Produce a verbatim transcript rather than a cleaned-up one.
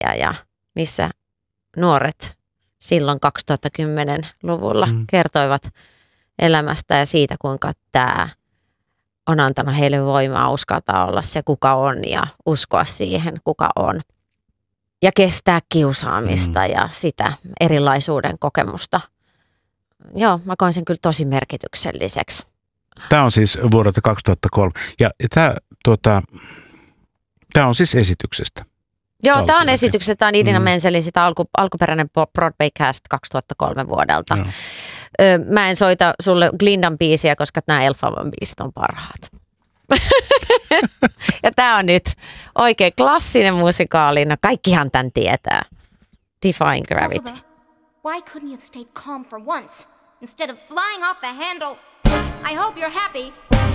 ja, ja missä nuoret silloin kaksituhattakymmenen-luvulla mm. kertoivat elämästä ja siitä, kuinka tämä on antanut heille voimaa uskaltaa olla se, kuka on ja uskoa siihen, kuka on. Ja kestää kiusaamista mm. ja sitä erilaisuuden kokemusta. Joo, mä koin sen kyllä tosi merkitykselliseksi. Tämä on siis vuodelta kaksituhattakolme. Ja tämä, tuota, tämä on siis esityksestä. Joo, tämä on esityksestä. Tämä on Idina mm. Menzelin sitä alku, alkuperäinen Broadway cast kaksituhattakolme vuodelta. No. Ö, mä en soita sulle Glindan biisiä, koska nämä Elfavan biisit on parhaat. Ja tämä on nyt oikein klassinen musikaali. No kaikkihan tämän tietää. Defying Gravity. Why couldn't you have stayed calm for once instead of flying off the handle? I hope you're happy.